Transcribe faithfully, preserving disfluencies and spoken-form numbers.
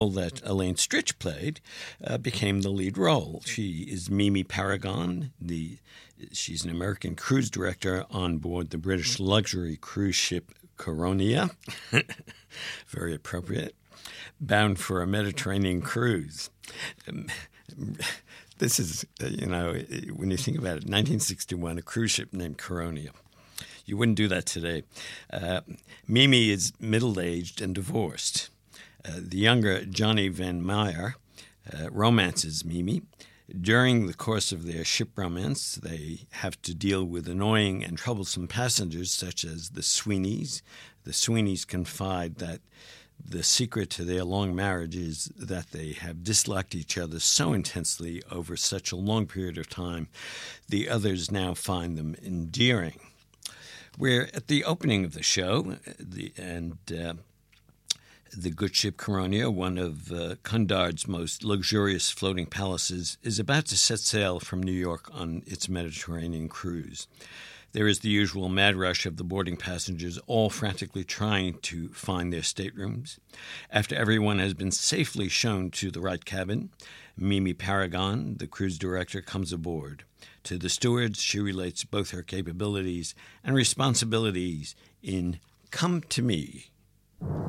that Elaine Stritch played uh, became the lead role. She is Mimi Paragon. The she's an American cruise director on board the British luxury cruise ship Caronia. Very appropriate. Bound for a Mediterranean cruise. Um, this is, uh, you know, when you think about it, nineteen sixty-one, a cruise ship named Caronia. You wouldn't do that today. Uh, Mimi is middle-aged and divorced. Uh, the younger Johnny Van Meyer uh, romances Mimi. During the course of their ship romance, they have to deal with annoying and troublesome passengers such as the Sweeneys. The Sweeneys confide that the secret to their long marriage is that they have disliked each other so intensely over such a long period of time, the others now find them endearing. We're at the opening of the show, the, and uh, the good ship Caronia, one of uh, Cunard's most luxurious floating palaces, is about to set sail from New York on its Mediterranean cruise. There is the usual mad rush of the boarding passengers, all frantically trying to find their staterooms. After everyone has been safely shown to the right cabin, Mimi Paragon, the cruise director, comes aboard. To the stewards, she relates both her capabilities and responsibilities in Come to Me.